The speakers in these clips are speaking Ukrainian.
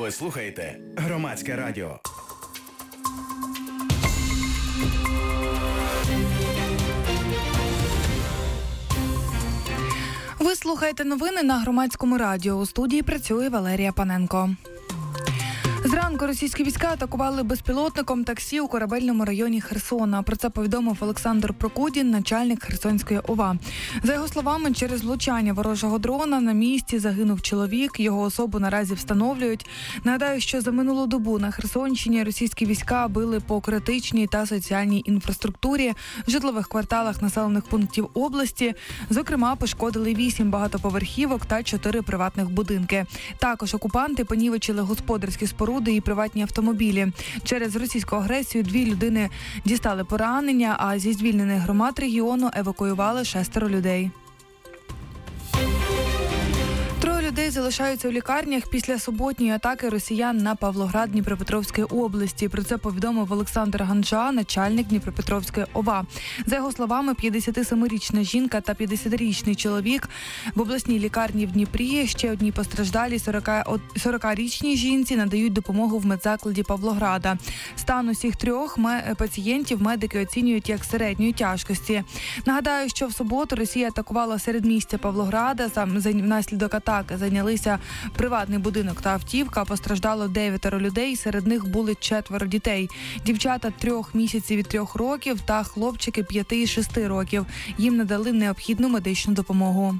Ви слухаєте Громадське радіо. Ви слухаєте новини на Громадському радіо. У студії працює Валерія Паненко. Зранку російські війська атакували безпілотником таксі у Корабельному районі Херсона. Про це повідомив Олександр Прокудін, начальник Херсонської ОВА. За його словами, через влучання ворожого дрона на місці загинув чоловік. Його особу наразі встановлюють. Нагадаю, що за минулу добу на Херсонщині російські війська били по критичній та соціальній інфраструктурі в житлових кварталах населених пунктів області. Зокрема, пошкодили 8 багатоповерхівок та 4 приватних будинки. Також окупанти понівечили господарські споруди і приватні автомобілі. Через російську агресію 2 людини дістали поранення, а зі звільнених громад регіону евакуювали 6 людей. 3 людей залишаються у лікарнях після суботньої атаки росіян на Павлоград Дніпропетровської області. Про це повідомив Олександр Ганжа, начальник Дніпропетровської ОВА. За його словами, 57-річна жінка та 50-річний чоловік в обласній лікарні в Дніпрі. Ще одній постраждалій 40-річній жінці надають допомогу в медзакладі Павлограда. Стан усіх 3 пацієнтів медики оцінюють як середньої тяжкості. Нагадаю, що в суботу Росія атакувала середмістя Павлограда. Внаслідок атаки зайнялися приватний будинок та автівка. Постраждало 9 людей, серед них були 4 дітей. Дівчата 3 місяців і 3 років та хлопчики 5 і 6 років. Їм надали необхідну медичну допомогу.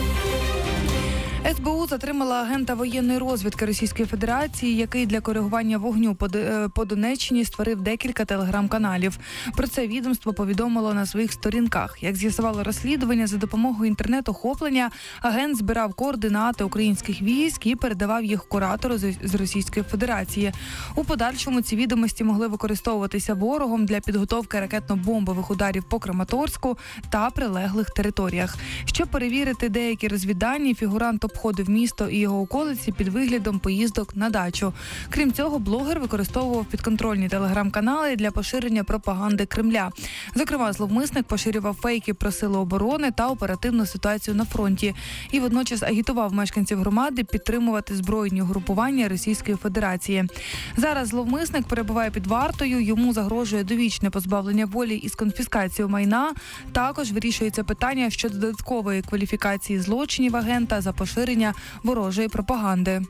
СБУ затримала агента воєнної розвідки Російської Федерації, який для коригування вогню по Донеччині створив декілька телеграм-каналів. Про це відомство повідомило на своїх сторінках. Як з'ясувало розслідування, за допомогою інтернет-охоплення агент збирав координати українських військ і передавав їх куратору з Російської Федерації. У подальшому ці відомості могли використовуватися ворогом для підготовки ракетно-бомбових ударів по Краматорську та прилеглих територіях. Щоб перевірити деякі розвіддані, фігурант обходив місто і його околиці під виглядом поїздок на дачу. Крім цього, блогер використовував підконтрольні телеграм-канали для поширення пропаганди Кремля. Зокрема, зловмисник поширював фейки про сили оборони та оперативну ситуацію на фронті. І водночас агітував мешканців громади підтримувати збройні угрупування Російської Федерації. Зараз зловмисник перебуває під вартою, йому загрожує довічне позбавлення волі із конфіскацією майна. Також вирішується питання щодо додаткової кваліфікації злочинів агента за поширення ворожої пропаганди.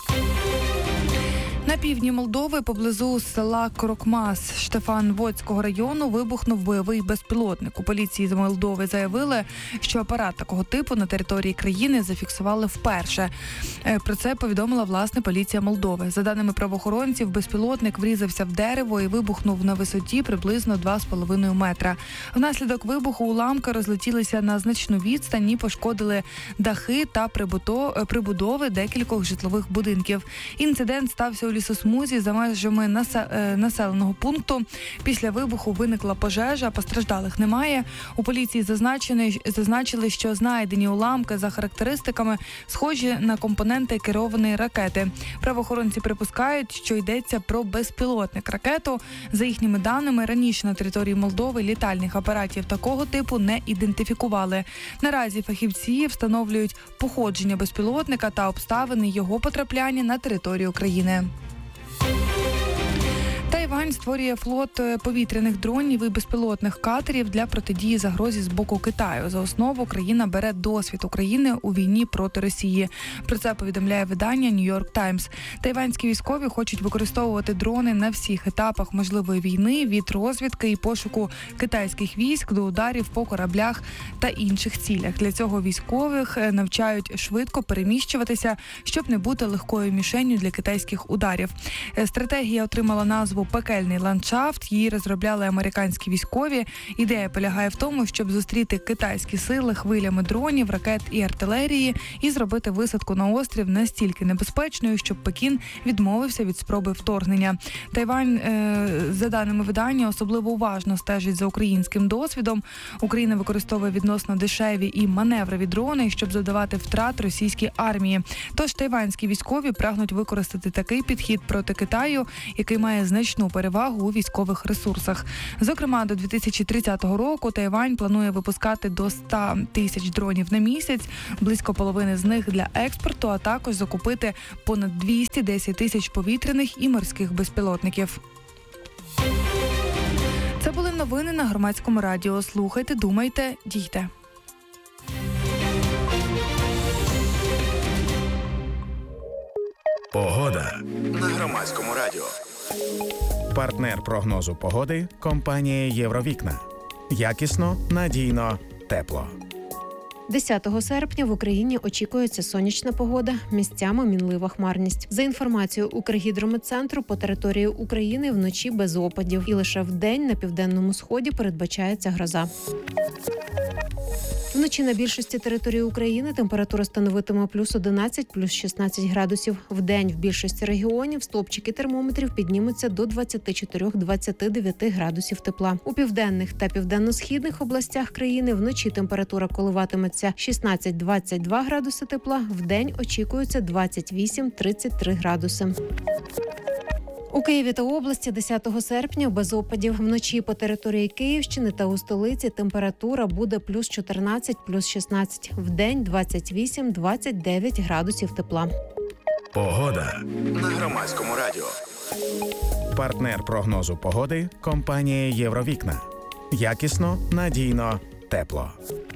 На півдні Молдови, поблизу села Крокмас Штефан-Водського району, вибухнув бойовий безпілотник. У поліції з Молдови заявили, що апарат такого типу на території країни зафіксували вперше. Про це повідомила власне поліція Молдови. За даними правоохоронців, безпілотник врізався в дерево і вибухнув на висоті приблизно 2,5 метра. Внаслідок вибуху уламки розлетілися на значну відстань і пошкодили дахи та прибудови декількох житлових будинків. Інцидент стався у лісосмузі за межами населеного пункту. Після вибуху виникла пожежа, постраждалих немає. У поліції зазначили, що знайдені уламки за характеристиками схожі на компоненти керованої ракети. Правоохоронці припускають, що йдеться про безпілотник ракету. За їхніми даними, раніше на території Молдови літальних апаратів такого типу не ідентифікували. Наразі фахівці встановлюють походження безпілотника та обставини його потрапляння на територію країни. Тайвань створює флот повітряних дронів і безпілотних катерів для протидії загрозі з боку Китаю. За основу країна бере досвід України у війні проти Росії. Про це повідомляє видання New York Times. Тайванські військові хочуть використовувати дрони на всіх етапах можливої війни, від розвідки і пошуку китайських військ до ударів по кораблях та інших цілях. Для цього військових навчають швидко переміщуватися, щоб не бути легкою мішенню для китайських ударів. Стратегія отримала назву «Пекельний ландшафт». Її розробляли американські військові. Ідея полягає в тому, щоб зустріти китайські сили хвилями дронів, ракет і артилерії і зробити висадку на острів настільки небезпечною, щоб Пекін відмовився від спроби вторгнення. Тайвань, за даними видання, особливо уважно стежить за українським досвідом. Україна використовує відносно дешеві і маневрові дрони, щоб завдавати втрат російській армії. Тож тайванські військові прагнуть використати такий підхід проти Китаю, який має значну перевагу перевагу у військових ресурсах. Зокрема, до 2030 року Тайвань планує випускати до 100 тисяч дронів на місяць, близько половини з них для експорту, а також закупити понад 210 тисяч повітряних і морських безпілотників. Це були новини на Громадському радіо. Слухайте, думайте, дійте. Погода на Громадському радіо. Партнер прогнозу погоди – компанія «Євровікна». Якісно, надійно, тепло. 10 серпня в Україні очікується сонячна погода, місцями мінлива хмарність. За інформацією Укргідрометцентру, по території України вночі без опадів. І лише вдень на південному сході передбачається гроза. Вночі на більшості території України температура становитиме плюс 11, плюс 16 градусів. Вдень в більшості регіонів стовпчики термометрів піднімуться до 24-29 градусів тепла. У південних та південно-східних областях країни вночі температура коливатиметься 16-22 градуси тепла, вдень очікується 28-33 градуси. У Києві та області 10 серпня без опадів. Вночі по території Київщини та у столиці температура буде плюс 14, плюс 16. Вдень 28-29 градусів тепла. Погода на Громадському радіо. Партнер прогнозу погоди – компанія «Євровікна». Якісно, надійно, тепло.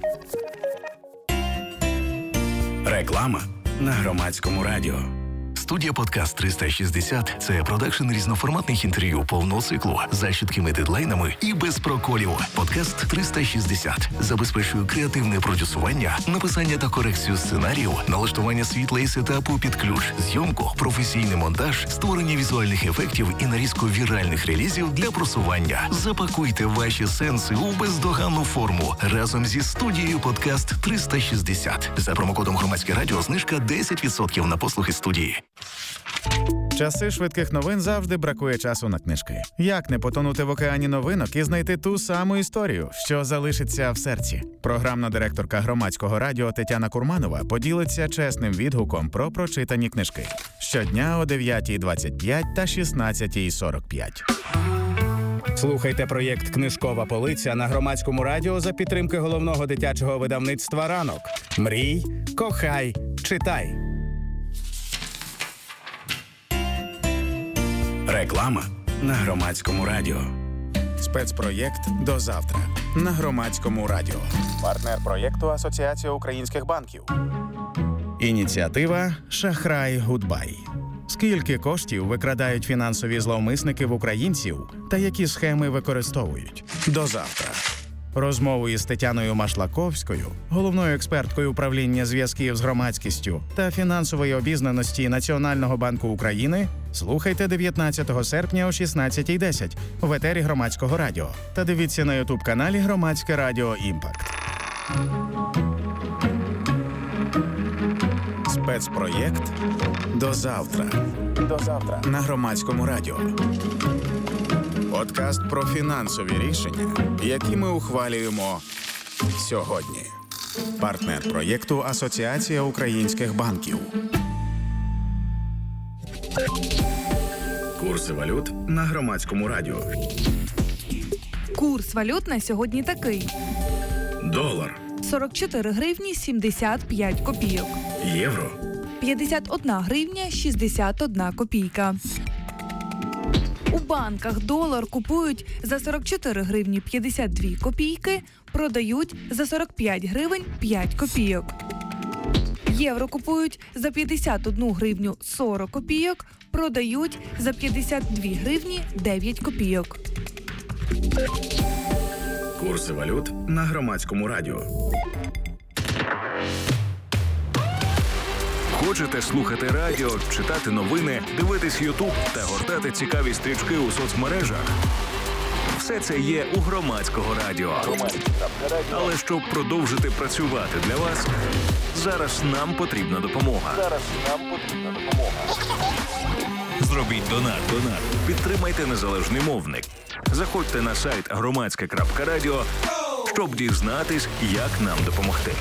Реклама на Громадському радіо. Студія «Подкаст 360» – це продакшн різноформатних інтерв'ю повного циклу за чіткими дедлайнами і без проколів. «Подкаст 360» забезпечує креативне продюсування, написання та корекцію сценарію, налаштування світла і сетапу під ключ, зйомку, професійний монтаж, створення візуальних ефектів і нарізку віральних релізів для просування. Запакуйте ваші сенси у бездоганну форму разом зі студією «Подкаст 360». За промокодом «Громадське радіо» знижка 10% на послуги студії. Часи швидких новин завжди бракує часу на книжки. Як не потонути в океані новинок і знайти ту саму історію, що залишиться в серці? Програмна директорка Громадського радіо Тетяна Курманова поділиться чесним відгуком про прочитані книжки. Щодня о 9:25 та 16:45. Слухайте проєкт «Книжкова полиця» на Громадському радіо за підтримки головного дитячого видавництва «Ранок». Мрій, кохай, читай. Реклама на Громадському радіо. Спецпроєкт «До завтра» на Громадському радіо. Партнер проєкту Асоціація українських банків. Ініціатива «Шахрай Гудбай». Скільки коштів викрадають фінансові зловмисники в українців та які схеми використовують? До завтра. Розмову із Тетяною Машлаковською, головною експерткою управління зв'язків з громадськістю та фінансової обізнаності Національного банку України, слухайте 19 серпня о 16:10 в етері Громадського радіо та дивіться на ютуб-каналі Громадське радіо Імпакт. Спецпроєкт «До завтра». До завтра на Громадському радіо. Подкаст про фінансові рішення, які ми ухвалюємо сьогодні. Партнер проєкту Асоціація українських банків. Курси валют на Громадському радіо. Курс валют на сьогодні такий. Долар. 44 гривні 75 копійок. Євро. 51 гривня 61 копійка. У банках долар купують за 44 гривні 52 копійки, продають за 45 гривень 5 копійок. Євро купують за 51 гривню 40 копійок, продають за 52 гривні 9 копійок. Курси валют на Громадському радіо. Хочете слухати радіо, читати новини, дивитись Ютуб та гортати цікаві стрічки у соцмережах? Все це є у Громадського радіо. Але щоб продовжити працювати для вас, зараз нам потрібна допомога. Зробіть донат. Підтримайте незалежний мовник. Заходьте на сайт громадське.радіо, щоб дізнатись, як нам допомогти.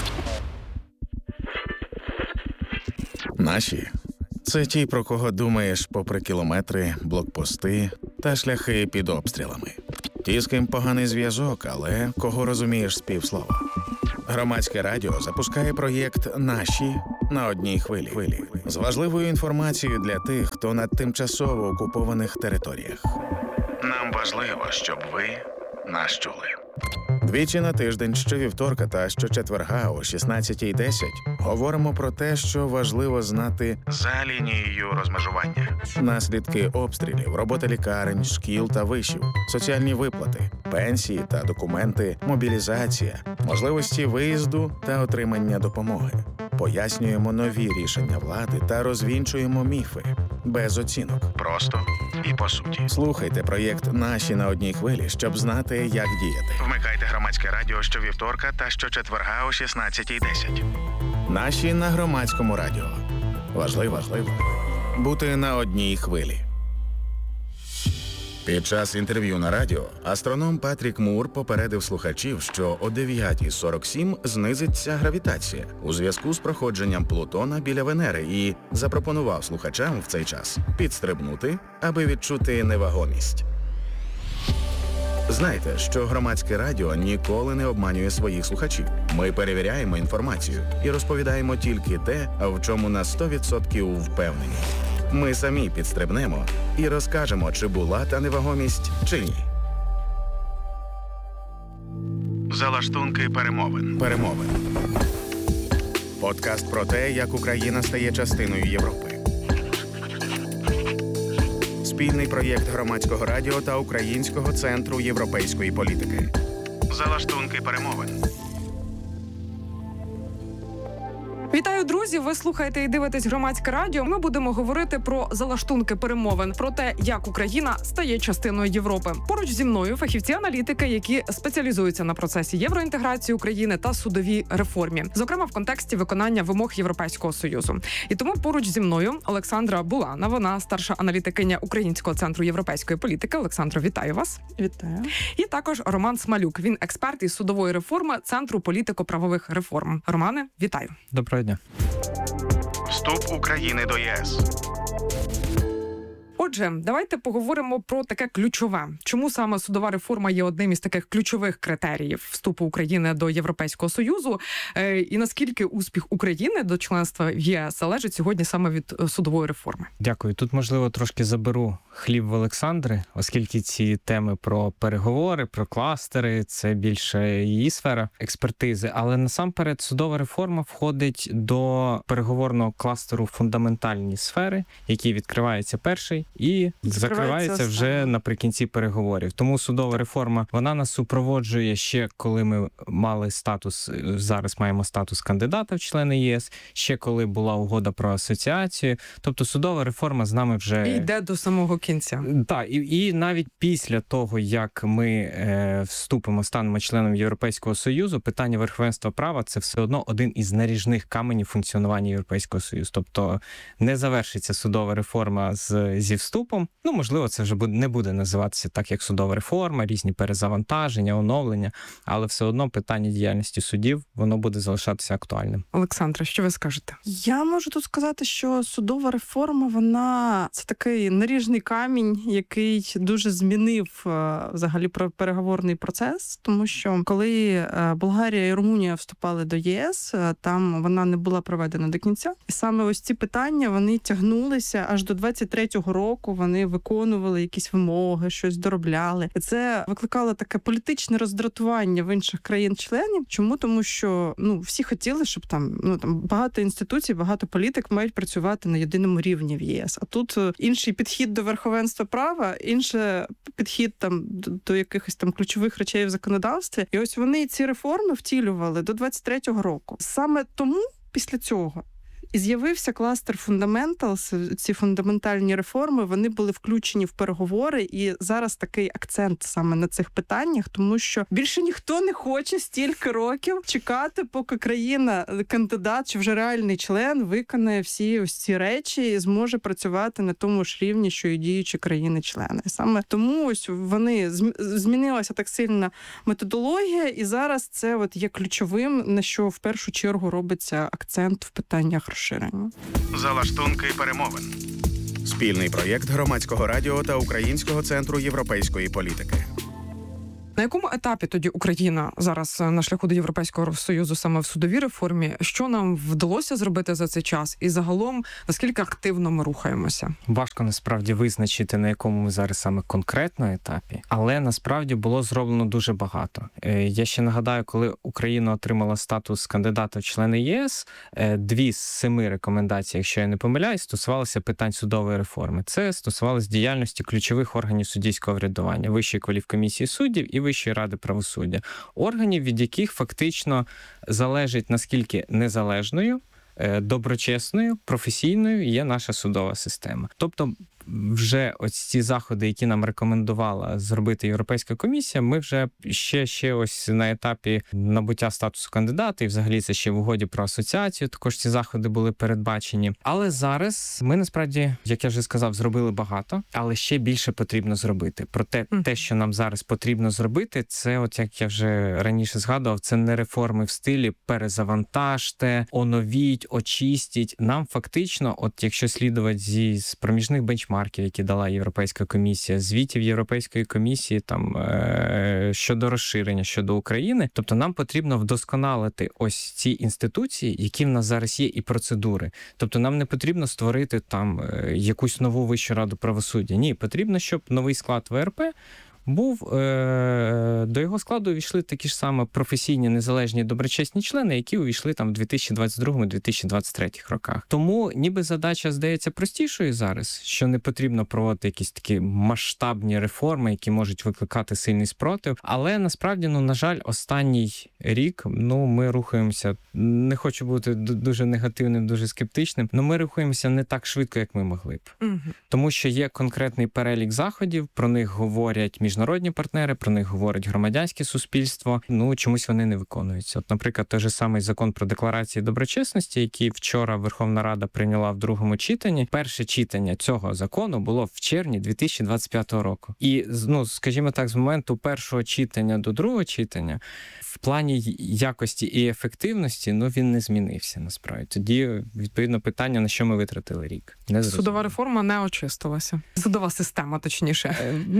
Наші – це ті, про кого думаєш попри кілометри, блокпости та шляхи під обстрілами. Ті, з ким поганий зв'язок, але кого розумієш з півслова. Громадське радіо запускає проєкт «Наші» на одній хвилі. З важливою інформацією для тих, хто на тимчасово окупованих територіях. Нам важливо, щоб ви нас чули. Двічі на тиждень, щовівторка та щочетверга о 16:10 говоримо про те, що важливо знати за лінією розмежування. Наслідки обстрілів, робота лікарень, шкіл та вишів, соціальні виплати, пенсії та документи, мобілізація, можливості виїзду та отримання допомоги. Пояснюємо нові рішення влади та розвінчуємо міфи. Без оцінок. Просто і по суті. Слухайте проєкт «Наші» на одній хвилі, щоб знати, як діяти. Вмикайте громадське радіо щовівторка та щочетверга о 16:10. «Наші» на громадському радіо. Важливо бути на одній хвилі. Під час інтерв'ю на радіо астроном Патрік Мур попередив слухачів, що о 9:47 знизиться гравітація у зв'язку з проходженням Плутона біля Венери і запропонував слухачам в цей час підстрибнути, аби відчути невагомість. Знайте, що громадське радіо ніколи не обманює своїх слухачів. Ми перевіряємо інформацію і розповідаємо тільки те, в чому на 100% впевнені. Ми самі підстрибнемо і розкажемо, чи була та невагомість, чи ні. Залаштунки перемовин. Подкаст про те, як Україна стає частиною Європи. Спільний проєкт Громадського радіо та Українського центру європейської політики. Залаштунки перемовин. Вітаю, друзі! Ви слухаєте і дивитесь Громадське радіо. Ми будемо говорити про залаштунки перемовин, про те, як Україна стає частиною Європи. Поруч зі мною фахівці-аналітики, які спеціалізуються на процесі євроінтеграції України та судовій реформі, зокрема в контексті виконання вимог Європейського Союзу. І тому поруч зі мною Олександра Булана, вона старша аналітикиня Українського центру європейської політики. Олександро, вітаю вас! Вітаю. І також Роман Смалюк. Він експерт із судової реформи Центру політико-правових реформ. Романе, вітаю! Доброго дня. Вступ України до ЄС. Отже, давайте поговоримо про таке ключове. Чому саме судова реформа є одним із таких ключових критеріїв вступу України до Європейського Союзу? І наскільки успіх України до членства в ЄС залежить сьогодні саме від судової реформи? Дякую. Тут, можливо, трошки заберу хліб в Олександри, оскільки ці теми про переговори, про кластери – це більше її сфера експертизи. Але насамперед судова реформа входить до переговорного кластеру фундаментальні сфери, який відкривається перший і закривається вже наприкінці переговорів. Тому судова реформа, вона нас супроводжує ще, коли ми мали статус, зараз маємо статус кандидата в члени єС, ще коли була угода про асоціацію. Тобто судова реформа з нами вже... І йде до самого кінця. Так, і навіть після того, як ми вступимо, станемо членом Європейського Союзу, питання верховенства права – це все одно один із наріжних каменів функціонування Європейського Союзу. Тобто не завершиться судова реформа зі вступом. Ну, можливо, це вже не буде називатися так, як судова реформа, різні перезавантаження, оновлення, але все одно питання діяльності судів, воно буде залишатися актуальним. Олександра, що ви скажете? Я можу тут сказати, що судова реформа, вона це такий наріжний камінь, який дуже змінив взагалі переговорний процес, тому що коли Болгарія і Румунія вступали до ЄС, там вона не була проведена до кінця. І саме ось ці питання, вони тягнулися аж до 23-го року, вони виконували якісь вимоги, щось доробляли. І це викликало таке політичне роздратування в інших країн-членів. Чому? Тому що всі хотіли, щоб там багато інституцій, багато політик мають працювати на єдиному рівні в ЄС. А тут інший підхід до верховенства права, інший підхід там до якихось там ключових речей в законодавстві. І ось вони ці реформи втілювали до 23-го року. Саме тому після цього і з'явився кластер Fundamentals, ці фундаментальні реформи, вони були включені в переговори, і зараз такий акцент саме на цих питаннях, тому що більше ніхто не хоче стільки років чекати, поки країна-кандидат чи вже реальний член виконає всі ось ці речі і зможе працювати на тому ж рівні, що і діючі країни-члени. Саме тому ось вони змінилася так сильно методологія, і зараз це от є ключовим, на що в першу чергу робиться акцент в питаннях розширення. Залаштунки перемовин. Спільний проєкт Громадського радіо та Українського центру європейської політики. На якому етапі тоді Україна зараз на шляху до Європейського Союзу саме в судовій реформі? Що нам вдалося зробити за цей час? І загалом, наскільки активно ми рухаємося? Важко насправді визначити, на якому ми зараз саме конкретно етапі, але насправді було зроблено дуже багато. Я ще нагадаю, коли Україна отримала статус кандидата в члени ЄС, 2 з 7 рекомендацій, якщо я не помиляюсь, стосувалися питань судової реформи. Це стосувалося діяльності ключових органів суддівського врядування, Вищої кваліфкомісії суддів і Вищої ради правосуддя. Органів, від яких фактично залежить, наскільки незалежною, доброчесною, професійною є наша судова система. Тобто вже ось ці заходи, які нам рекомендувала зробити Європейська комісія, ми вже ще ось на етапі набуття статусу кандидата, і взагалі це ще в угоді про асоціацію, також ці заходи були передбачені. Але зараз ми насправді, як я вже сказав, зробили багато, але ще більше потрібно зробити. Проте те, що нам зараз потрібно зробити, це, от як я вже раніше згадував, це не реформи в стилі перезавантажте, оновіть, очистіть. Нам фактично, от якщо слідувати з проміжних бенчмарків, які дала Європейська комісія, звітів Європейської комісії там щодо розширення, щодо України. Тобто нам потрібно вдосконалити ось ці інституції, які в нас зараз є, і процедури. Тобто нам не потрібно створити там якусь нову Вищу раду правосуддя. Ні, потрібно, щоб новий склад ВРП був, до його складу увійшли такі ж саме професійні, незалежні, доброчесні члени, які увійшли там в 2022-2023 роках. Тому ніби задача здається простішою зараз, що не потрібно проводити якісь такі масштабні реформи, які можуть викликати сильний спротив. Але насправді, на жаль, останній рік, ми рухаємося, не хочу бути дуже негативним, дуже скептичним, але ми рухаємося не так швидко, як ми могли б. Тому що є конкретний перелік заходів, про них говорять міжнародні партнери, про них говорить громадянське суспільство, чомусь вони не виконуються. От, наприклад, той же самий закон про декларації доброчесності, який вчора Верховна Рада прийняла в другому читанні. Перше читання цього закону було в червні 2025 року. І, скажімо так, з моменту першого читання до другого читання в плані якості і ефективності, він не змінився, насправді. Тоді, відповідно, питання, на що ми витратили рік. Судова реформа не очистилася. Судова система, точніше.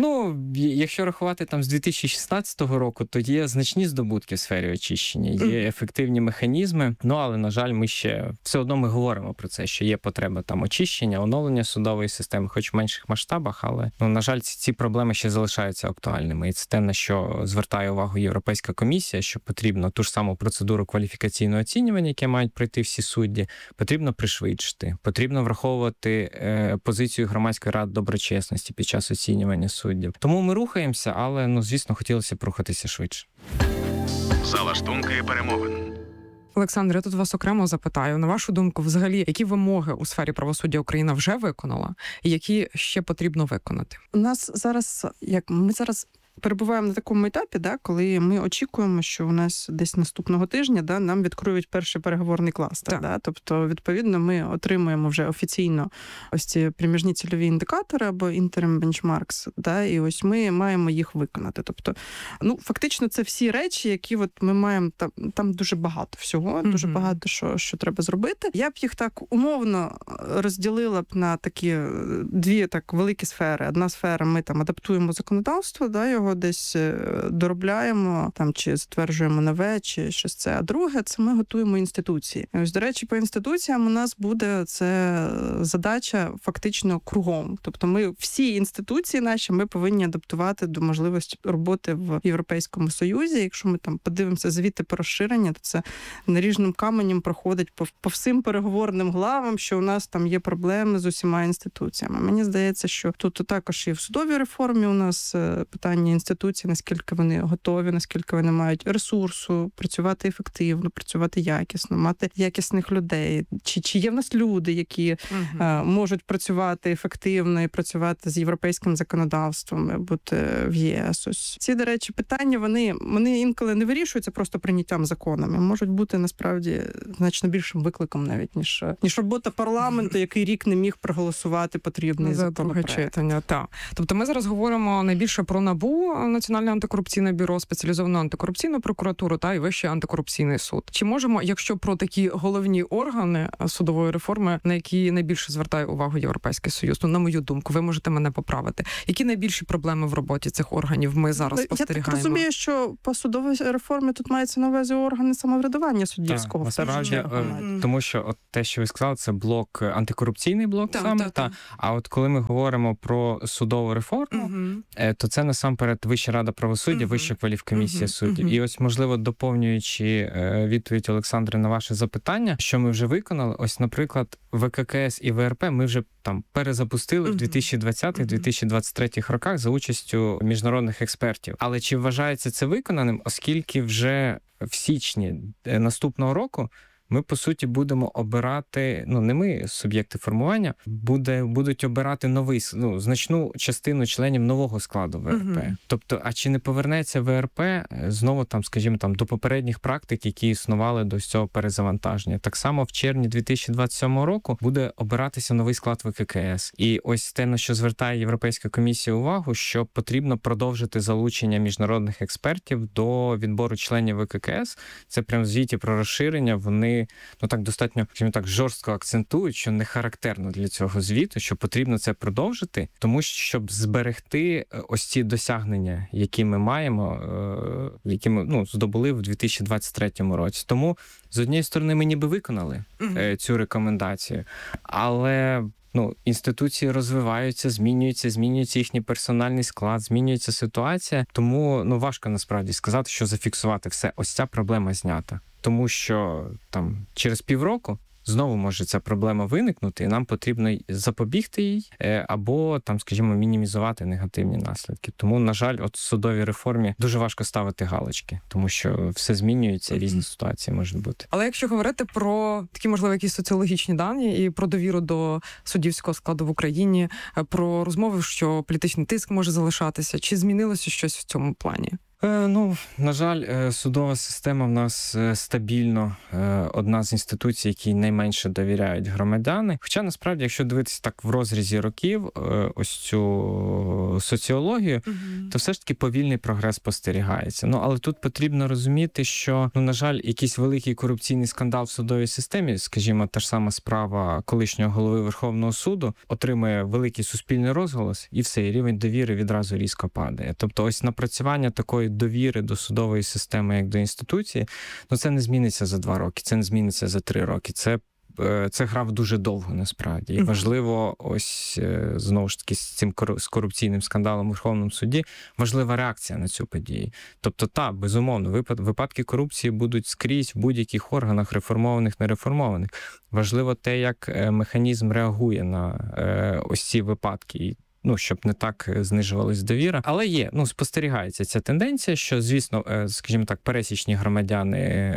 Якщо рахувати там з 2016 року, то є значні здобутки в сфері очищення, є ефективні механізми, але, на жаль, ми ще все одно ми говоримо про це, що є потреба там очищення, оновлення судової системи, хоч в менших масштабах, але, на жаль, ці проблеми ще залишаються актуальними. І це те, на що звертає увагу Європейська комісія, що потрібно ту ж саму процедуру кваліфікаційного оцінювання, яке мають пройти всі судді, потрібно пришвидшити, потрібно враховувати позицію Громадської ради доброчесності під час оцінювання суддів. Тому ми рухаємося, але, звісно, хотілося б рухатися швидше. Залаштунки перемовин. Олександр, я тут вас окремо запитаю. На вашу думку, взагалі, які вимоги у сфері правосуддя Україна вже виконала, і які ще потрібно виконати? У нас зараз, ми зараз перебуваємо на такому етапі, коли ми очікуємо, що у нас десь наступного тижня нам відкриють перший переговорний кластер. Тобто, відповідно, ми отримуємо вже офіційно ось ці проміжні цільові індикатори або interim benchmarks, і ось ми маємо їх виконати. Тобто, фактично, це всі речі, які ми маємо, там дуже багато всього, дуже багато що треба зробити. Я б їх так умовно розділила б на такі 2 так великі сфери. Одна сфера, ми там адаптуємо законодавство, його десь доробляємо, чи затверджуємо нове, чи щось це. А друге, це ми готуємо інституції. І ось, до речі, по інституціям у нас буде це задача фактично кругом. Тобто ми всі інституції наші ми повинні адаптувати до можливості роботи в Європейському Союзі. Якщо ми там подивимося звіти про розширення, то це наріжним каменем проходить по всім переговорним главам, що у нас там є проблеми з усіма інституціями. Мені здається, що тут також і в судовій реформі у нас питання інституцій, наскільки вони готові, наскільки вони мають ресурсу, працювати ефективно, працювати якісно, мати якісних людей. Чи є в нас люди, які можуть працювати ефективно і працювати з європейським законодавством, бути в ЄС. Ось ці, до речі, питання, вони інколи не вирішуються просто прийняттям законами, можуть бути насправді значно більшим викликом навіть, ніж робота парламенту, який рік не міг проголосувати потрібний законопроект. Тобто ми зараз говоримо найбільше про НАБУ, Національне антикорупційне бюро, спеціалізовану антикорупційну прокуратуру та й Вищий антикорупційний суд. Чи можемо, якщо про такі головні органи судової реформи, на які найбільше звертає увагу Європейський Союз, ну, на мою думку, ви можете мене поправити, які найбільші проблеми в роботі цих органів ми зараз спостерігаємо? Я так розумію, що по судовій реформі тут мається на увазі органи самоврядування суддівського. Насправді, тому що от те, що ви сказали, це блок, антикорупційний блок саме. А от коли ми говоримо про судову реформу, то це насамперед Вища рада правосуддя, Вища кваліфкомісія суддів. І ось, можливо, доповнюючи відповідь Олександри на ваше запитання, що ми вже виконали, ось, наприклад, ВККС і ВРП ми вже там перезапустили в 2020-2023 роках за участю міжнародних експертів. Але чи вважається це виконаним, оскільки вже в січні наступного року ми, по суті, будемо обирати, ну, не ми, суб'єкти формування, будуть обирати значну частину членів нового складу ВРП. Тобто, а чи не повернеться ВРП знову там, скажімо, там, до попередніх практик, які існували до цього перезавантаження? Так само в червні 2027 року буде обиратися новий склад ВККС. І ось те, на що звертає Європейська комісія увагу, що потрібно продовжити залучення міжнародних експертів до відбору членів ВККС. Це прямо в звіті про розширення, вони так достатньо, скажімо так, жорстко акцентують, що не характерно для цього звіту, що потрібно це продовжити, тому що, щоб зберегти ось ці досягнення, які ми маємо, які ми здобули в 2023 році. Тому, з однієї сторони, ми ніби виконали цю рекомендацію, але інституції розвиваються, змінюється їхній персональний склад, змінюється ситуація. Тому важко насправді сказати, що зафіксувати все. Ось ця проблема знята. Тому що там через півроку знову може ця проблема виникнути, і нам потрібно запобігти їй або там, скажімо, мінімізувати негативні наслідки. Тому, на жаль, от в судовій реформі дуже важко ставити галочки, тому що все змінюється, різні ситуації можуть бути. Але якщо говорити про такі, можливо, якісь соціологічні дані і про довіру до суддівського складу в Україні, про розмови, що політичний тиск може залишатися, чи змінилося щось в цьому плані? На жаль, судова система в нас стабільно одна з інституцій, якій найменше довіряють громадяни. Хоча, насправді, якщо дивитися так в розрізі років ось цю соціологію, то все ж таки повільний прогрес спостерігається. Але тут потрібно розуміти, що, на жаль, якийсь великий корупційний скандал в судовій системі, скажімо, та ж сама справа колишнього голови Верховного суду, отримує великий суспільний розголос, і все, і рівень довіри відразу різко падає. Тобто ось напрацювання такої довіри до судової системи, як до інституції, це не зміниться за 2 роки, це не зміниться за 3 роки. Це грав дуже довго, насправді. І важливо, ось, знову ж таки, з корупційним скандалом у Верховному суді, важлива реакція на цю подію. Тобто, безумовно, випадки корупції будуть скрізь в будь-яких органах, реформованих, нереформованих. Важливо те, як механізм реагує на ось ці випадки, щоб не так знижувалась довіра. Але є, спостерігається ця тенденція, що, звісно, скажімо так, пересічні громадяни,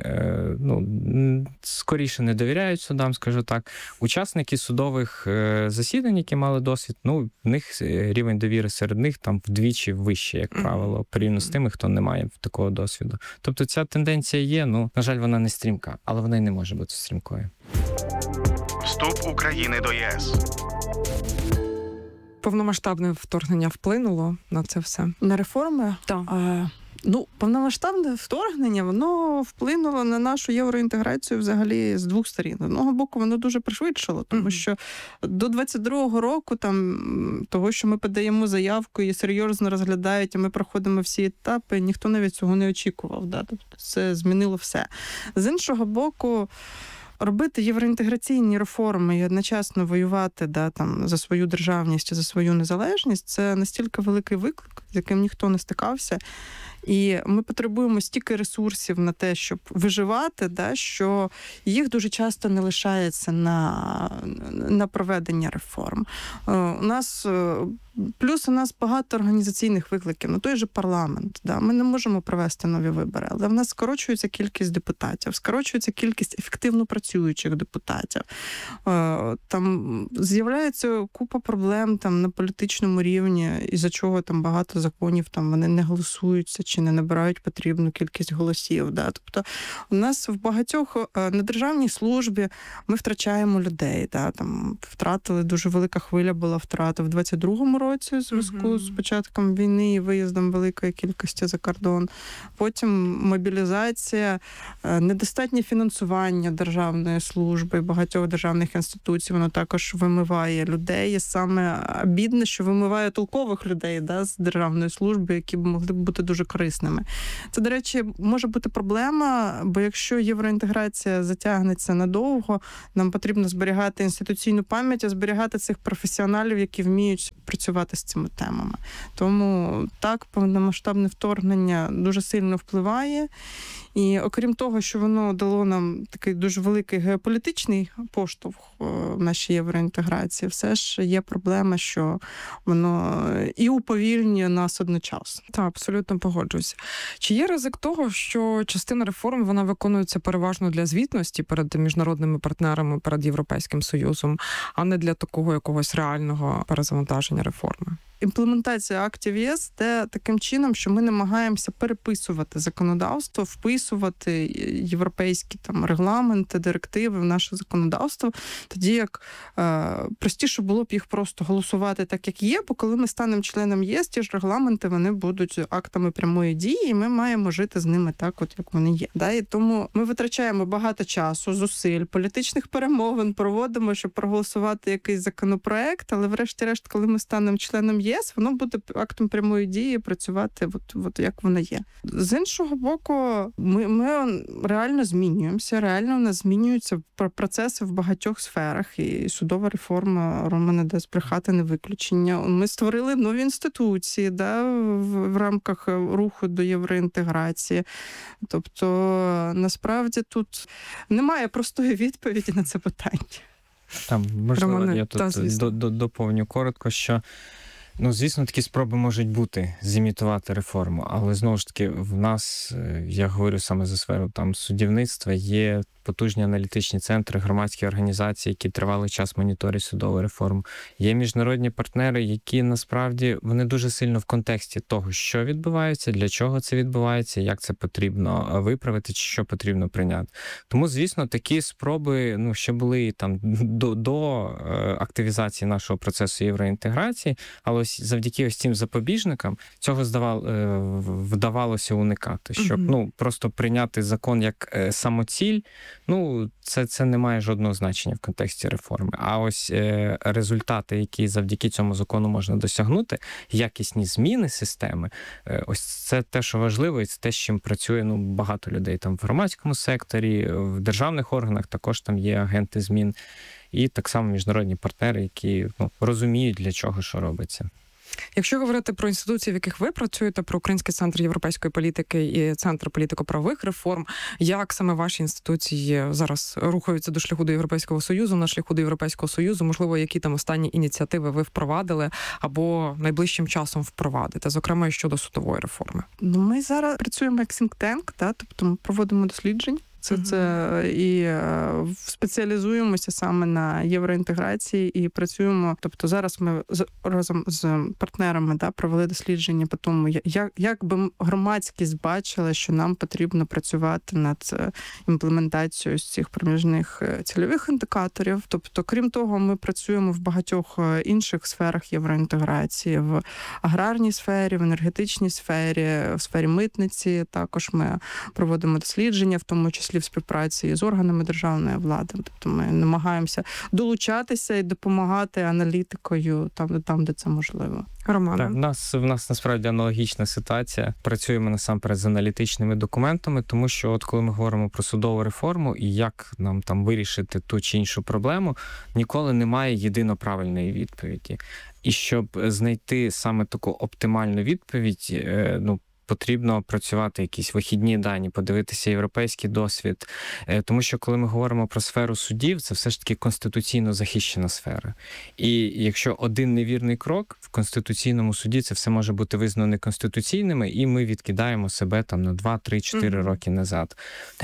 скоріше не довіряють судам, скажу так. Учасники судових засідань, які мали досвід, в них рівень довіри серед них там вдвічі вищий, як правило, порівняно з тими, хто не має такого досвіду. Тобто ця тенденція є, на жаль, вона не стрімка, але вона й не може бути стрімкою. Вступ України до ЄС. Повномасштабне вторгнення вплинуло на це все? На реформи? Так. Повномасштабне вторгнення, воно вплинуло на нашу євроінтеграцію взагалі з 2 сторін. З одного боку, воно дуже пришвидшило, тому що до 22-го року, того, що ми подаємо заявку і серйозно розглядають, і ми проходимо всі етапи, ніхто навіть цього не очікував. Да? Тобто це змінило все. З іншого боку, робити євроінтеграційні реформи і одночасно воювати за свою державність і за свою незалежність – це настільки великий виклик, з яким ніхто не стикався. І ми потребуємо стільки ресурсів на те, щоб виживати, що їх дуже часто не лишається на проведення реформ. Плюс у нас багато організаційних викликів. Той же парламент. Ми не можемо провести нові вибори, але в нас скорочується кількість депутатів, скорочується кількість ефективно працюючих депутатів. Там з'являється купа проблем на політичному рівні, із-за чого багато законів вони не голосуються чи не набирають потрібну кількість голосів. Да? Тобто у нас в багатьох на державній службі ми втрачаємо людей. Да? Там втратили, дуже велика хвиля була втрата в 22-му році у зв'язку з початком війни і виїздом великої кількості за кордон. Потім мобілізація, недостатнє фінансування державної служби, багатьох державних інституцій, воно також вимиває людей. І саме бідне, що вимиває толкових людей, да, з державної служби, які б могли б бути дуже корисними. Це, до речі, може бути проблема, бо якщо євроінтеграція затягнеться надовго, нам потрібно зберігати інституційну пам'ять, а зберігати цих професіоналів, які вміють працювати з цими темами. Тому так, повномасштабне вторгнення дуже сильно впливає. І окрім того, що воно дало нам такий дуже великий геополітичний поштовх в нашій євроінтеграції, все ж є проблема, що воно і уповільнює нас одночасно. Так, абсолютно погоджуюся. Чи є ризик того, що частина реформ вона виконується переважно для звітності перед міжнародними партнерами, перед Європейським Союзом, а не для такого якогось реального перезавантаження реформи? Імплементація актів ЄС йде таким чином, що ми намагаємося переписувати законодавство, вписувати європейські там регламенти, директиви в наше законодавство, тоді як простіше було б їх просто голосувати так, як є, бо коли ми станемо членом ЄС, ті ж регламенти, вони будуть актами прямої дії, і ми маємо жити з ними так, от як вони є. Да? І тому ми витрачаємо багато часу, зусиль, політичних перемовин проводимо, щоб проголосувати якийсь законопроект, але врешті-решт, коли ми станемо членом ЄС, воно буде актом прямої дії працювати от як воно є. З іншого боку, ми реально змінюємося, реально в нас змінюються процеси в багатьох сферах, і судова реформа, Романе, дасть брехати, не виключення. Ми створили нові інституції, да, в рамках руху до євроінтеграції. Тобто, насправді, тут немає простої відповіді на це питання. Там, можливо, Романе, я тут доповню коротко, що звісно, такі спроби можуть бути зімітувати реформу, але знову ж таки в нас, я говорю саме за сферу там суддівництва, є потужні аналітичні центри, громадські організації, які тривалий час моніторять судову реформу. Є міжнародні партнери, які насправді вони дуже сильно в контексті того, що відбувається, для чого це відбувається, як це потрібно виправити, чи що потрібно прийняти. Тому, звісно, такі спроби ще були там до активізації нашого процесу євроінтеграції, але ось завдяки ось цим запобіжникам цього вдавалося уникати, щоб просто прийняти закон як самоціль. Це не має жодного значення в контексті реформи. А ось результати, які завдяки цьому закону можна досягнути, якісні зміни системи, ось це те, що важливо, і це те, з чим працює багато людей там в громадському секторі, в державних органах також там є агенти змін, і так само міжнародні партнери, які розуміють, для чого що робиться. Якщо говорити про інституції, в яких ви працюєте, про Український центр європейської політики і Центр політико-правових реформ, як саме ваші інституції зараз рухаються до шляху до Європейського Союзу, на шляху до Європейського Союзу, можливо, які там останні ініціативи ви впровадили або найближчим часом впровадите, зокрема, і щодо судової реформи? Ми зараз працюємо як think tank, тобто ми проводимо досліджень. Це і спеціалізуємося саме на євроінтеграції і працюємо. Тобто зараз ми разом з партнерами провели дослідження по тому, як би громадськість бачила, що нам потрібно працювати над імплементацією з цих проміжних цільових індикаторів. Тобто, крім того, ми працюємо в багатьох інших сферах євроінтеграції, в аграрній сфері, в енергетичній сфері, в сфері митниці. Також ми проводимо дослідження, в тому числі в співпраці з органами державної влади. Тобто ми намагаємося долучатися і допомагати аналітикою там, де це можливо. Романе? Так, в нас насправді аналогічна ситуація. Працюємо насамперед з аналітичними документами, тому що от коли ми говоримо про судову реформу і як нам там вирішити ту чи іншу проблему, ніколи немає єдино правильної відповіді. І щоб знайти саме таку оптимальну відповідь, потрібно працювати якісь вихідні дані, подивитися європейський досвід. Тому що коли ми говоримо про сферу судів, це все ж таки конституційно захищена сфера. І якщо один невірний крок в Конституційному суді, це все може бути визнано неконституційними, і ми відкидаємо себе там на 2, 3, 4 роки назад.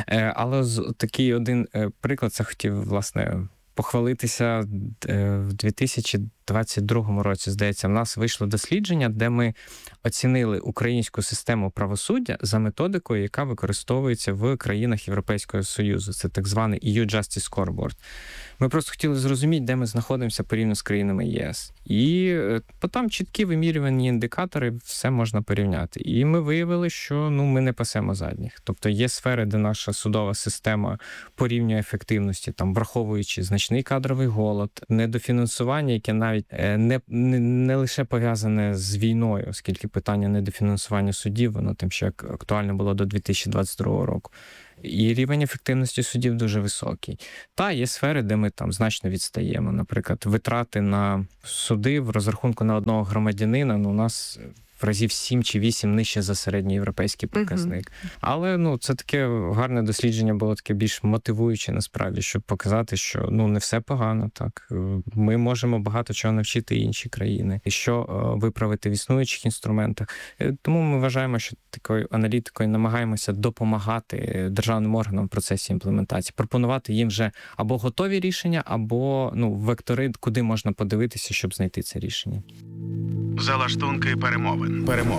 Але такий один приклад, це хотів, власне, похвалитися. В 2020 22-му році, здається, в нас вийшло дослідження, де ми оцінили українську систему правосуддя за методикою, яка використовується в країнах Європейського Союзу. Це так званий EU Justice Scoreboard. Ми просто хотіли зрозуміти, де ми знаходимося порівняно з країнами ЄС. І там чіткі вимірювані індикатори, все можна порівняти. І ми виявили, що ми не пасемо задніх. Тобто є сфери, де наша судова система порівнює ефективності, враховуючи значний кадровий голод, недофінансування, яке навіть не лише пов'язане з війною, оскільки питання недофінансування судів, воно тим ще актуально було до 2022 року. І рівень ефективності судів дуже високий. Та є сфери, де ми значно відстаємо. Наприклад, витрати на суди в розрахунку на одного громадянина, у нас в разів 7 чи 8 нижче за середньоєвропейський показник. Але це таке гарне дослідження було таке більш мотивуюче насправді, щоб показати, що не все погано. Так ми можемо багато чого навчити інші країни, і що виправити в існуючих інструментах. Тому ми вважаємо, що такою аналітикою намагаємося допомагати державним органам в процесі імплементації, пропонувати їм вже або готові рішення, або вектори, куди можна подивитися, щоб знайти це рішення. Залаштунки перемовин.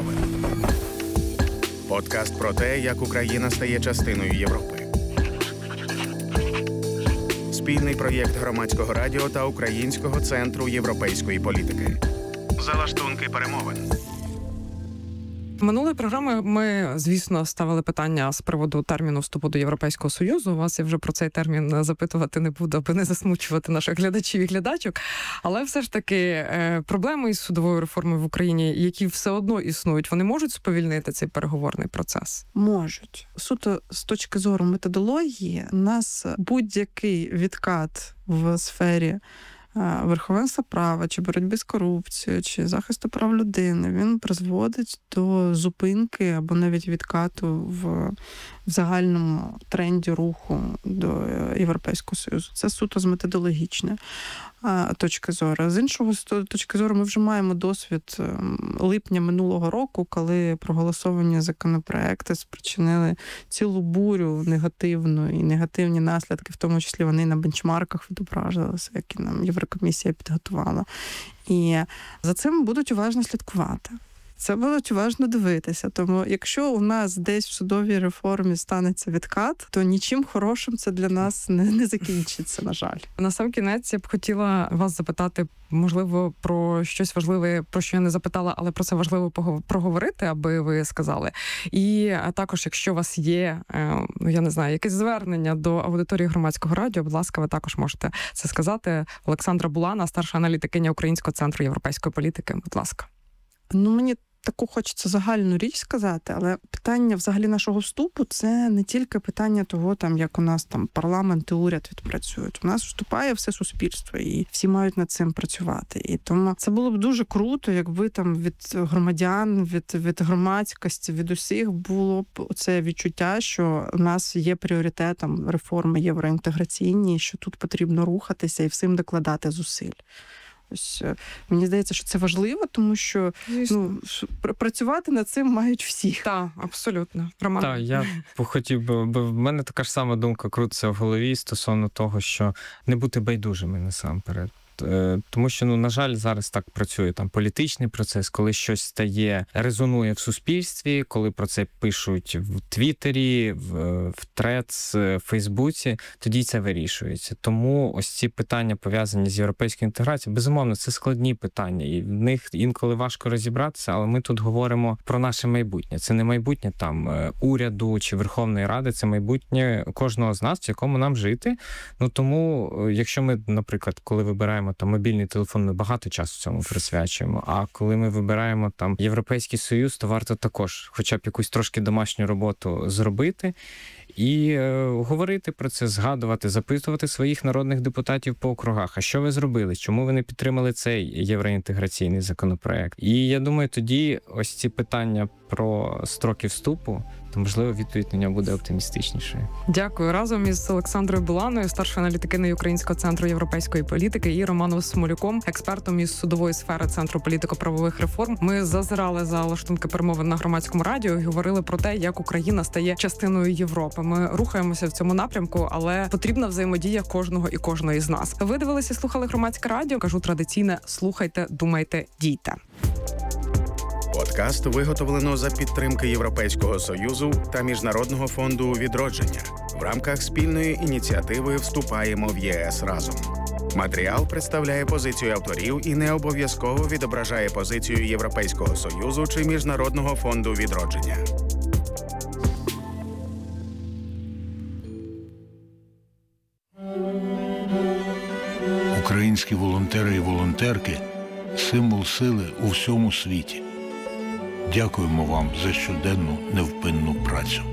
Подкаст про те, як Україна стає частиною Європи. Спільний проєкт Громадського радіо та Українського центру європейської політики. Залаштунки перемовин. Минулої програми ми, звісно, ставили питання з приводу терміну вступу до Європейського Союзу. Вас я вже про цей термін запитувати не буду, аби не засмучувати наших глядачів і глядачок. Але все ж таки проблеми із судовою реформою в Україні, які все одно існують, вони можуть сповільнити цей переговорний процес? Можуть. Суто з точки зору методології, у нас будь-який відкат в сфері верховенства права, чи боротьби з корупцією, чи захисту прав людини, він призводить до зупинки або навіть відкату в загальному тренді руху до Європейського Союзу. Це суто з методологічної точки зору. З іншого точки зору, ми вже маємо досвід липня минулого року, коли проголосовані законопроекти спричинили цілу бурю негативну і негативні наслідки, в тому числі вони на бенчмарках відображувалися, які нам Єврокомісія підготувала. І за цим будуть уважно слідкувати. Це будуть уважно дивитися. Тому якщо у нас десь в судовій реформі станеться відкат, то нічим хорошим це для нас не закінчиться, на жаль. На сам кінець я б хотіла вас запитати, можливо, про щось важливе, про що я не запитала, але про це важливо проговорити, аби ви сказали. І також, якщо у вас є, я не знаю, якесь звернення до аудиторії Громадського радіо, будь ласка, ви також можете це сказати. Олександра Булана, старша аналітикиня Українського центру європейської політики. Будь ласка. Мені таку хочеться загальну річ сказати, але питання взагалі нашого вступу – це не тільки питання того, як у нас парламент і уряд відпрацюють. У нас вступає все суспільство, і всі мають над цим працювати. І тому це було б дуже круто, якби від громадян, від громадськості, від усіх було б оце відчуття, що у нас є пріоритетом реформи євроінтеграційні, що тут потрібно рухатися і всім докладати зусиль. Ось, мені здається, що це важливо, тому що працювати над цим мають всі. Так, абсолютно. Роман. Так, я хотів би, в мене така ж сама думка крутиться в голові стосовно того, що не бути байдужими насамперед. Тому що, на жаль, зараз так працює політичний процес, коли щось резонує в суспільстві, коли про це пишуть в Твіттері, в Threads, в Фейсбуці, тоді це вирішується. Тому ось ці питання, пов'язані з європейською інтеграцією, безумовно, це складні питання, і в них інколи важко розібратися, але ми тут говоримо про наше майбутнє. Це не майбутнє уряду чи Верховної Ради, це майбутнє кожного з нас, в якому нам жити. Тому, якщо ми, наприклад, коли вибираємо мобільний телефон, ми багато часу цьому присвячуємо. А коли ми вибираємо Європейський Союз, то варто також хоча б якусь трошки домашню роботу зробити і говорити про це, згадувати, запитувати своїх народних депутатів по округах. А що ви зробили? Чому ви не підтримали цей євроінтеграційний законопроект? І я думаю, тоді ось ці питання про строки вступу, то, можливо, відповідь на нього буде оптимістичнішою. Дякую. Разом із Олександрою Буланою, старшою аналітикиною Українського центру європейської політики, і Романом Смолюком, експертом із судової сфери Центру політико-правових реформ. Ми зазирали за лаштунки перемовин на Громадському радіо і говорили про те, як Україна стає частиною Європи. Ми рухаємося в цьому напрямку, але потрібна взаємодія кожного і кожної з нас. Ви дивилися, слухали Громадське радіо. Кажу традиційне: слухайте, думайте, дійте. Подкаст виготовлено за підтримки Європейського Союзу та Міжнародного фонду відродження в рамках спільної ініціативи «Вступаємо в ЄС разом». Матеріал представляє позицію авторів і не обов'язково відображає позицію Європейського Союзу чи Міжнародного фонду відродження. Українські волонтери і волонтерки – символ сили у всьому світі. Дякуємо вам за щоденну невпинну працю.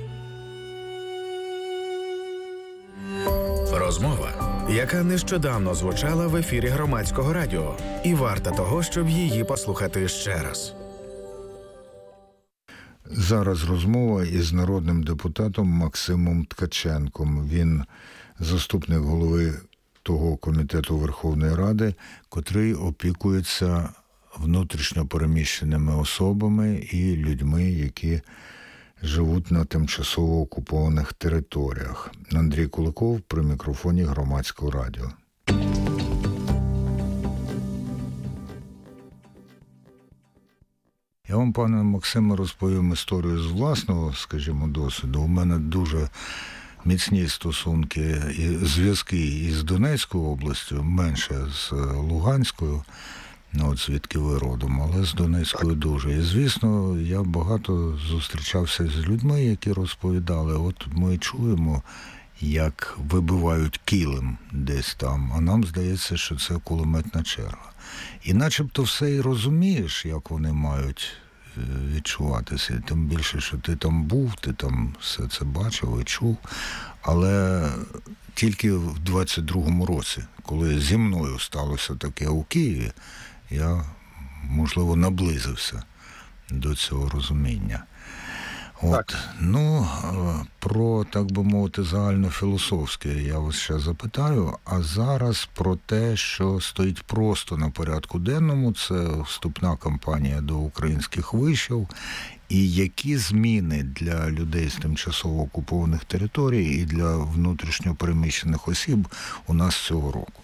Розмова, яка нещодавно звучала в ефірі Громадського радіо, і варта того, щоб її послухати ще раз. Зараз розмова із народним депутатом Максимом Ткаченком. Він заступник голови того комітету Верховної Ради, котрий опікується внутрішньо переміщеними особами і людьми, які живуть на тимчасово окупованих територіях. Андрій Куликов при мікрофоні Громадського радіо. Я вам, пане Максиме, розповім історію з власного, скажімо, досвіду. У мене дуже міцні стосунки і зв'язки із Донецькою областю, менше з Луганською, от звідки ви родом, але з Донецькою дуже. І, звісно, я багато зустрічався з людьми, які розповідали, от ми чуємо, як вибивають килим десь там, а нам здається, що це кулеметна черга. І начебто все і розумієш, як вони мають відчуватися. Тим більше, що ти там був, ти там все це бачив і чув. Але тільки в 22-му році, коли зі мною сталося таке у Києві, я, можливо, наблизився до цього розуміння. От, ну, про, так би мовити, загальнофілософське я вас ще запитаю, а зараз про те, що стоїть просто на порядку денному, це вступна кампанія до українських вишів, і які зміни для людей з тимчасово окупованих територій і для внутрішньо переміщених осіб у нас цього року?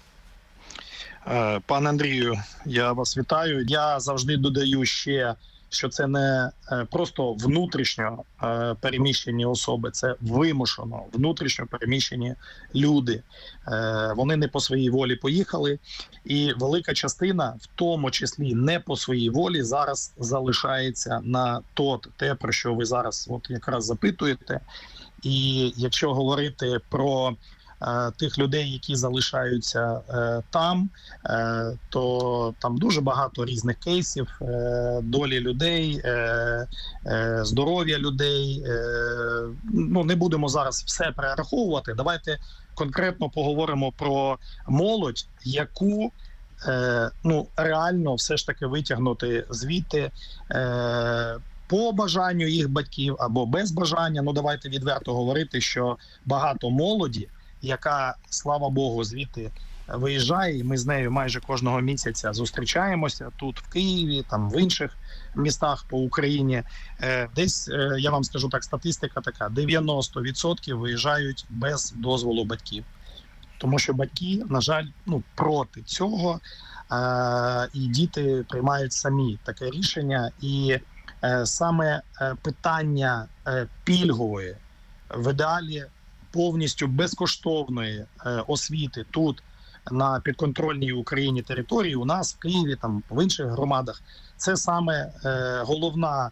Пане Андрію, я вас вітаю. Я завжди додаю ще, що це не просто внутрішньо переміщені особи, це вимушено внутрішньо переміщені люди. Вони не по своїй волі поїхали, і велика частина, в тому числі не по своїй волі, зараз залишається на те, про що ви зараз от якраз запитуєте. І якщо говорити про тих людей, які залишаються там, то там дуже багато різних кейсів, долі людей, здоров'я людей. Ну, не будемо зараз все перераховувати. Давайте конкретно поговоримо про молодь, яку реально все ж таки витягнути звідти по бажанню їх батьків або без бажання. Ну, давайте відверто говорити, що багато молоді, яка, слава Богу, звідти виїжджає, і ми з нею майже кожного місяця зустрічаємося тут в Києві, там в інших містах по Україні. Десь, я вам скажу так, статистика така, 90% виїжджають без дозволу батьків. Тому що батьки, на жаль, проти цього, і діти приймають самі таке рішення. І саме питання пільгової, в ідеалі повністю безкоштовної освіти тут, на підконтрольній Україні території, у нас в Києві, там в інших громадах, це саме головна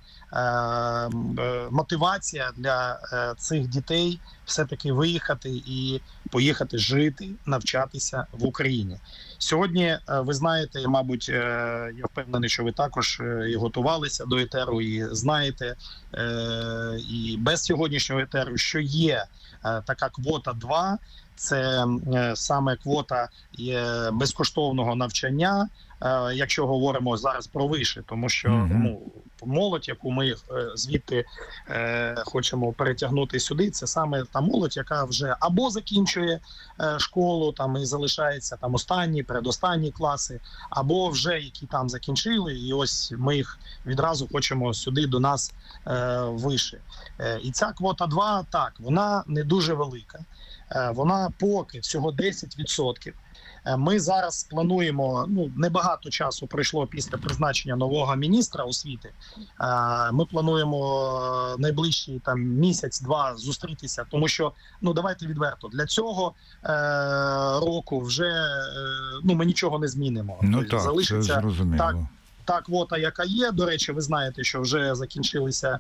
мотивація для цих дітей все-таки виїхати і поїхати жити, навчатися в Україні. Сьогодні, ви знаєте, мабуть, я впевнений, що ви також і готувалися до етеру, і знаєте, і без сьогоднішнього етеру, що є така квота 2, це саме квота безкоштовного навчання, якщо говоримо зараз про виші, тому що молодь, яку ми звідти хочемо перетягнути сюди, це саме та молодь, яка вже або закінчує школу там і залишається там останні, передостанні класи, або вже які там закінчили, і ось ми їх відразу хочемо сюди до нас виші. І ця квота 2, так, вона не дуже велика. Вона поки всього 10%. Ми зараз плануємо, небагато часу пройшло після призначення нового міністра освіти. Ми плануємо найближчі там місяць-два зустрітися, тому що, давайте відверто, для цього року вже ми нічого не змінимо. Тобто, так, залишиться це зрозуміло. Та квота, яка є. До речі, ви знаєте, що вже закінчилися.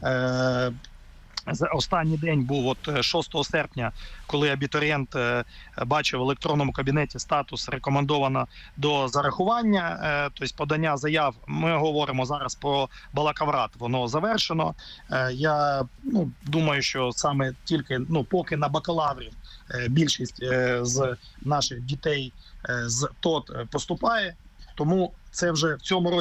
Останній день був от 6 серпня, коли абітурієнт бачив в електронному кабінеті статус рекомендовано до зарахування, тобто подання заяв. Ми говоримо зараз про бакалаврат, воно завершено. Я думаю, що саме тільки поки на бакалаврі більшість з наших дітей з ТОТ поступає, тому це вже в цьому році